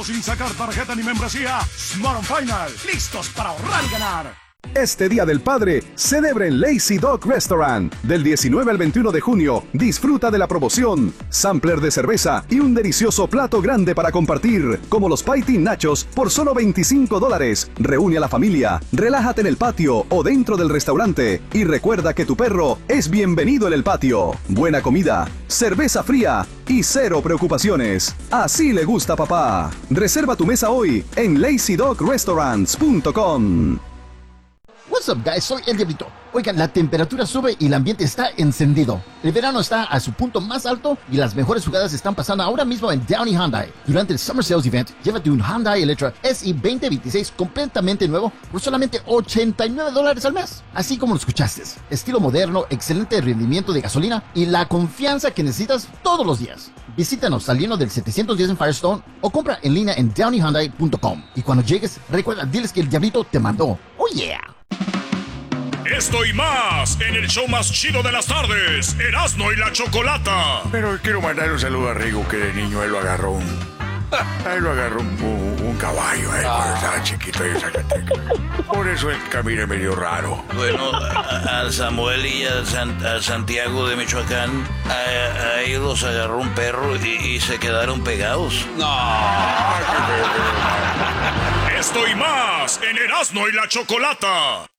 Todo sin sacar tarjeta ni membresía. Smart on Final. Listos para ahorrar y ganar. Este Día del Padre, celebra en Lazy Dog Restaurant. Del 19 al 21 de junio, disfruta de la promoción, sampler de cerveza y un delicioso plato grande para compartir, como los Pighty Nachos por solo $25. Reúne a la familia, relájate en el patio o dentro del restaurante y recuerda que tu perro es bienvenido en el patio. Buena comida, cerveza fría y cero preocupaciones. Así le gusta a papá. Reserva tu mesa hoy en LazyDogRestaurants.com. What's up, guys? Soy El Diablito. Oigan, la temperatura sube y el ambiente está encendido. El verano está a su punto más alto y las mejores jugadas están pasando ahora mismo en Downey Hyundai. Durante el Summer Sales Event, llévate un Hyundai Elantra SI 2026 completamente nuevo por solamente $89 al mes. Así como lo escuchaste. Estilo moderno, excelente rendimiento de gasolina y la confianza que necesitas todos los días. Visítanos al lleno del 710 en Firestone o compra en línea en downeyhyundai.com. Y cuando llegues, recuerda, diles que El Diablito te mandó. ¡Oh, yeah! Esto y más en el show más chido de las tardes, Erasmo y la Chocolata. Pero quiero mandar un saludo a Rigo, que de niño él lo agarró un caballo, cuando estaba chiquito ahí en Zacatecas. Por eso él camina medio raro. Bueno, al Samuel y al Santiago de Michoacán, a ellos los agarró un perro y se quedaron pegados. Esto y más en Erasmo y la Chocolata.